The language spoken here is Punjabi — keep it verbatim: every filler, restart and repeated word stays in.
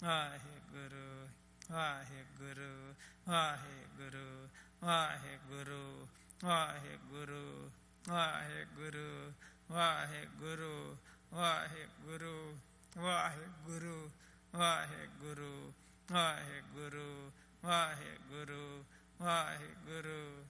ਵਾਹਿਗੁਰੂ ਵਾਹਿਗੁਰੂ ਵਾਹਿਗੁਰੂ ਵਾਹਿਗੁਰੂ ਵਾਹਿਗੁਰੂ ਵਾਹਿਗੁਰੂ ਵਾਹਿਗੁਰੂ ਵਾਹਿਗੁਰੂ ਵਾਹਿਗੁਰੂ ਵਾਹਿਗੁਰੂ ਵਾਹਿਗੁਰੂ ਵਾਹਿਗੁਰੂ ਵਾਹਿਗੁਰੂ